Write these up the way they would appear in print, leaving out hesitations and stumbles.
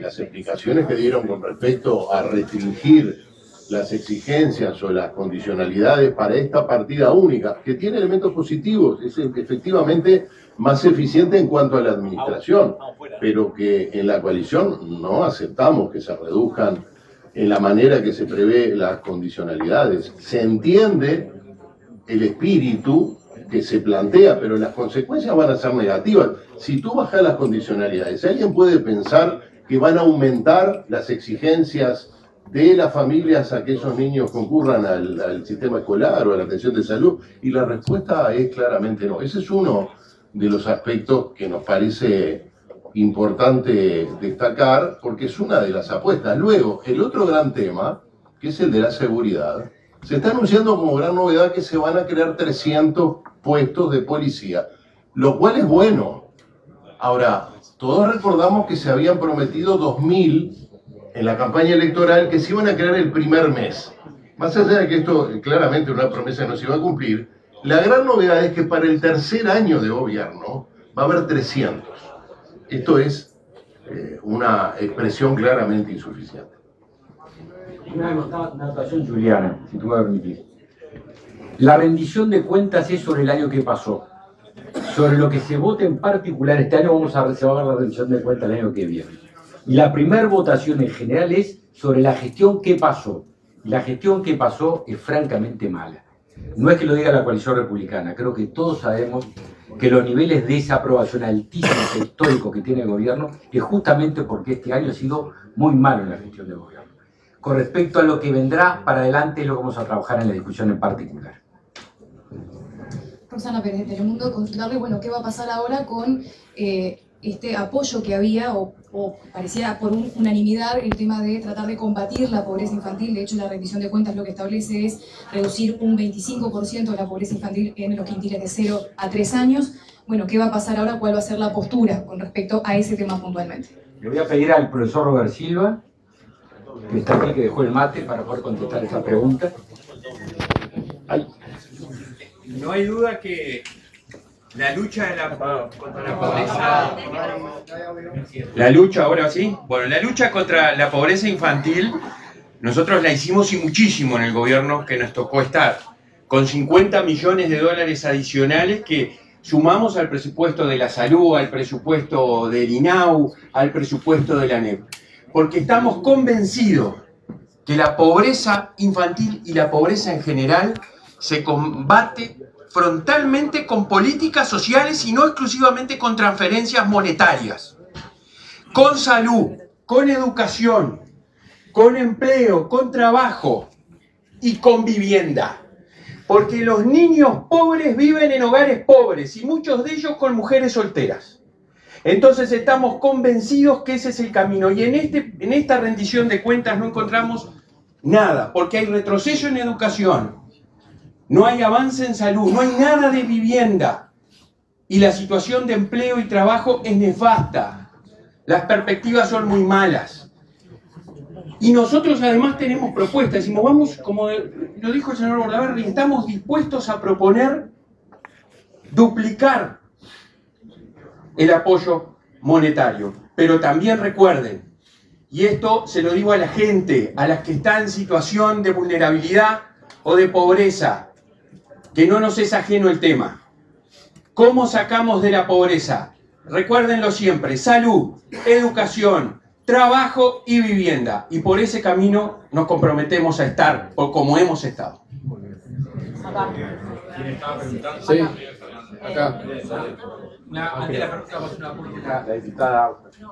las explicaciones que dieron con respecto a restringir las exigencias o las condicionalidades para esta partida única, que tiene elementos positivos, es efectivamente más eficiente en cuanto a la administración, pero que en la coalición no aceptamos que se reduzcan en la manera que se prevé las condicionalidades. Se entiende el espíritu que se plantea, pero las consecuencias van a ser negativas. Si tú bajas las condicionalidades, alguien puede pensar que van a aumentar las exigencias de las familias a que esos niños concurran al sistema escolar o a la atención de salud, y la respuesta es claramente no. Ese es uno de los aspectos que nos parece importante destacar, porque es una de las apuestas. Luego, el otro gran tema, que es el de la seguridad, se está anunciando como gran novedad que se van a crear 300 puestos de policía, lo cual es bueno. Ahora, todos recordamos que se habían prometido 2000 en la campaña electoral que se iban a crear el primer mes. Más allá de que esto claramente una promesa no se iba a cumplir, la gran novedad es que para el tercer año de gobierno va a haber 300. Esto es una expresión claramente insuficiente. Una anotación, Juliana, si tú me permitís. La rendición de cuentas es sobre el año que pasó. Sobre lo que se vote en particular, este año se va a ver la rendición de cuentas el año que viene. Y la primera votación en general es sobre la gestión que pasó. Y la gestión que pasó es francamente mala. No es que lo diga la coalición republicana, creo que todos sabemos que los niveles de desaprobación altísimos e históricos que tiene el gobierno es justamente porque este año ha sido muy malo en la gestión del gobierno. Con respecto a lo que vendrá para adelante, es lo que vamos a trabajar en la discusión en particular. Roxana Pérez, de Telemundo, consultarle, bueno, ¿qué va a pasar ahora con este apoyo que había, o parecía por unanimidad, el tema de tratar de combatir la pobreza infantil? De hecho, la rendición de cuentas lo que establece es reducir un 25% de la pobreza infantil en los quintiles de 0 a 3 años. Bueno, ¿qué va a pasar ahora? ¿Cuál va a ser la postura con respecto a ese tema puntualmente? Le voy a pedir al profesor Robert Silva, que está aquí, que dejó el mate, para poder contestar esa pregunta. Ay. No hay duda que la lucha contra la pobreza... La lucha, ahora sí. Bueno, la lucha contra la pobreza infantil, nosotros la hicimos y muchísimo en el gobierno que nos tocó estar, con 50 millones de dólares adicionales que sumamos al presupuesto de la salud, al presupuesto del INAU, al presupuesto de la ANEP. Porque estamos convencidos que la pobreza infantil y la pobreza en general se combate frontalmente con políticas sociales y no exclusivamente con transferencias monetarias. Con salud, con educación, con empleo, con trabajo y con vivienda. Porque los niños pobres viven en hogares pobres y muchos de ellos con mujeres solteras. Entonces estamos convencidos que ese es el camino, y en esta rendición de cuentas no encontramos nada, porque hay retroceso en educación, no hay avance en salud, no hay nada de vivienda, y la situación de empleo y trabajo es nefasta, las perspectivas son muy malas. Y nosotros además tenemos propuestas, decimos, vamos, como lo dijo el señor Bordaberry, estamos dispuestos a proponer duplicar el apoyo monetario. Pero también recuerden, y esto se lo digo a la gente, a las que están en situación de vulnerabilidad o de pobreza, que no nos es ajeno el tema. ¿Cómo sacamos de la pobreza? Recuérdenlo siempre, salud, educación, trabajo y vivienda. Y por ese camino nos comprometemos a estar, o como hemos estado. Sí, acá. Antes de la pregunta, la diputada.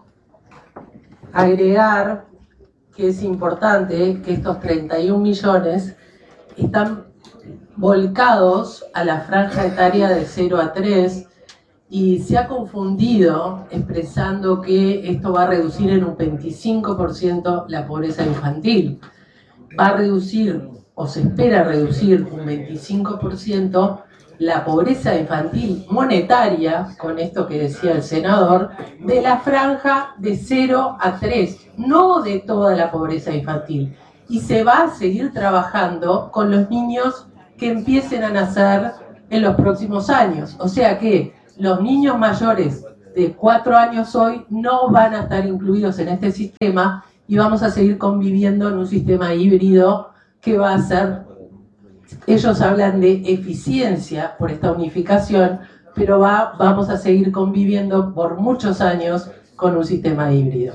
Agregar que es importante que estos 31 millones están volcados a la franja etaria de 0 a 3, y se ha confundido expresando que esto va a reducir en un 25% la pobreza infantil. Va a reducir, o se espera reducir, un 25% la pobreza infantil monetaria, con esto que decía el senador, de la franja de 0 a 3, no de toda la pobreza infantil. Y se va a seguir trabajando con los niños que empiecen a nacer en los próximos años. O sea que los niños mayores de 4 años hoy no van a estar incluidos en este sistema y vamos a seguir conviviendo en un sistema híbrido que va a ser, ellos hablan de eficiencia por esta unificación, pero vamos a seguir conviviendo por muchos años con un sistema híbrido.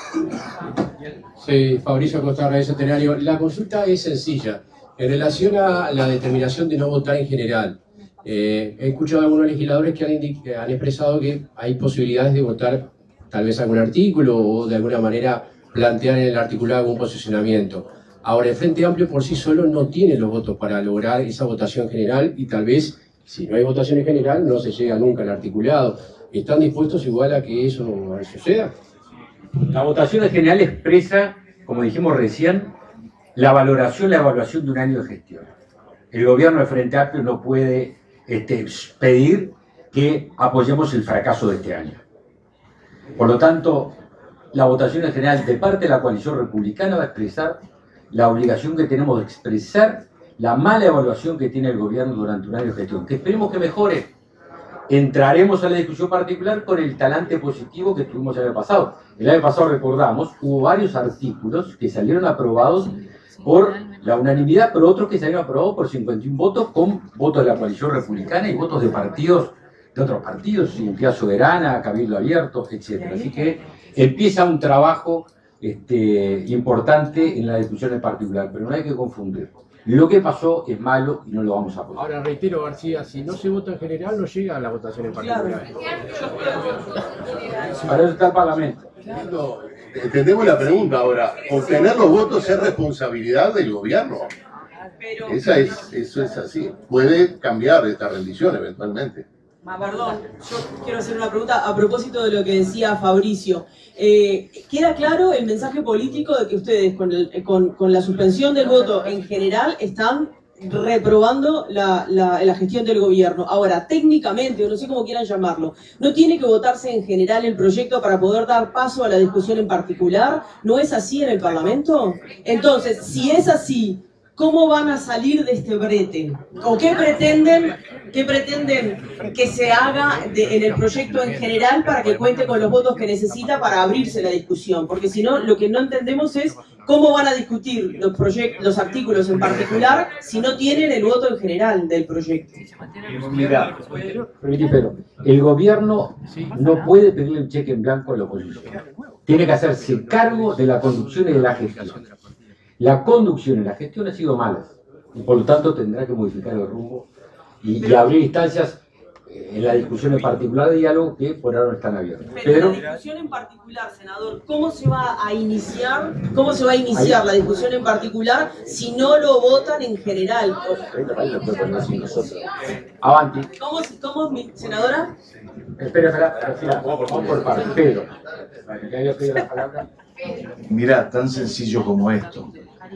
Sí, Fabricio Costa, Radio Centenario. La consulta es sencilla. En relación a la determinación de no votar en general, he escuchado a algunos legisladores que han expresado que hay posibilidades de votar tal vez algún artículo o de alguna manera plantear en el articulado algún posicionamiento. Ahora, el Frente Amplio por sí solo no tiene los votos para lograr esa votación general y tal vez, si no hay votación en general, no se llega nunca al articulado. ¿Están dispuestos igual a que eso suceda? La votación en general expresa, como dijimos recién, la evaluación de un año de gestión. El gobierno del Frente Amplio no puede pedir que apoyemos el fracaso de este año. Por lo tanto, la votación en general de parte de la coalición republicana va a expresar la obligación que tenemos de expresar la mala evaluación que tiene el gobierno durante un año de gestión, que esperemos que mejore. Entraremos a la discusión particular con el talante positivo que tuvimos el año pasado. El año pasado, recordamos, hubo varios artículos que salieron aprobados por la unanimidad, pero otros que salieron aprobados por 51 votos, con votos de la coalición republicana y votos de partidos, de otros partidos, Identidad Soberana, Cabildo Abierto, etc. Así que empieza un trabajo importante en la discusión en particular, pero no hay que confundir. Lo que pasó es malo y no lo vamos a apoyar. Ahora, reitero, García, si no se vota en general, no llega a la votación en particular. Para eso está el Parlamento. No, entendemos la pregunta ahora. Obtener los votos es responsabilidad del gobierno. Eso es así. Puede cambiar esta rendición eventualmente. Perdón, yo quiero hacer una pregunta a propósito de lo que decía Fabricio. ¿Queda claro el mensaje político de que ustedes con la suspensión del voto en general están reprobando la gestión del gobierno? Ahora, técnicamente, o no sé cómo quieran llamarlo, ¿no tiene que votarse en general el proyecto para poder dar paso a la discusión en particular? ¿No es así en el Parlamento? Entonces, si es así, ¿cómo van a salir de este brete? ¿O qué pretenden que se haga en el proyecto en general para que cuente con los votos que necesita para abrirse la discusión? Porque si no, lo que no entendemos es cómo van a discutir los artículos en particular si no tienen el voto en general del proyecto. Mira, pero el gobierno no puede pedirle un cheque en blanco a la oposición. Tiene que hacerse cargo de la conducción y de la gestión. La conducción y la gestión ha sido malas y por lo tanto tendrá que modificar el rumbo y abrir instancias en la discusión en particular de diálogo que por ahora no están abiertas. Pero la discusión en particular, senador, ¿cómo se va a iniciar la discusión en particular si no lo votan en general? Avanti. ¿Cómo, senadora? Espera, vamos por parte. Pedro, que había pedido la palabra. Mirá, tan sencillo como esto.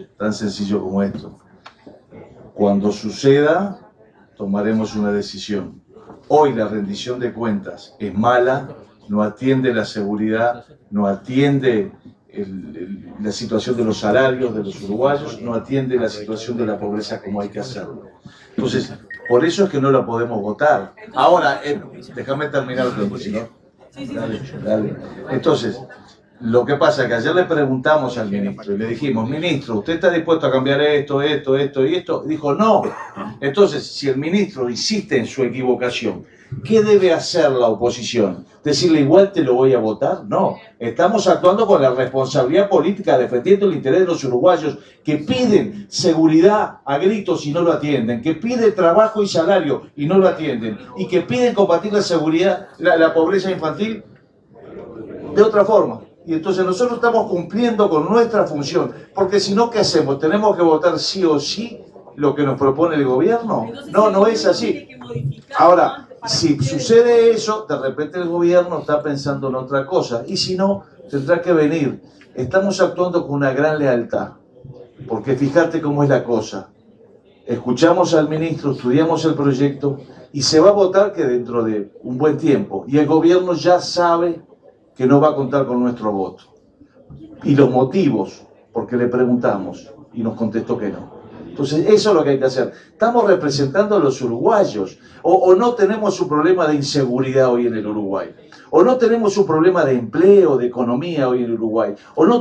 Cuando suceda, tomaremos una decisión. Hoy la rendición de cuentas es mala, no atiende la seguridad, no atiende la situación de los salarios de los uruguayos, no atiende la situación de la pobreza como hay que hacerlo. Entonces, por eso es que no la podemos votar. Ahora, déjame terminar, si no. Dale. Entonces, lo que pasa es que ayer le preguntamos al ministro y le dijimos, ministro, ¿usted está dispuesto a cambiar esto y esto? Dijo, no. Entonces, si el ministro insiste en su equivocación, ¿qué debe hacer la oposición? ¿Decirle igual te lo voy a votar? No. Estamos actuando con la responsabilidad política, defendiendo el interés de los uruguayos que piden seguridad a gritos y no lo atienden, que piden trabajo y salario y no lo atienden, y que piden combatir la seguridad, la pobreza infantil de otra forma. Y entonces nosotros estamos cumpliendo con nuestra función, porque si no, ¿qué hacemos? ¿Tenemos que votar sí o sí lo que nos propone el gobierno? No, no es así. Ahora, si sucede eso, de repente el gobierno está pensando en otra cosa, y si no, tendrá que venir. Estamos actuando con una gran lealtad, porque fíjate cómo es la cosa. Escuchamos al ministro, estudiamos el proyecto, y se va a votar que dentro de un buen tiempo, y el gobierno ya sabe que no va a contar con nuestro voto. Y los motivos, porque le preguntamos y nos contestó que no. Entonces, eso es lo que hay que hacer. Estamos representando a los uruguayos. O no tenemos un problema de inseguridad hoy en el Uruguay. O no tenemos un problema de empleo, de economía hoy en el Uruguay. O no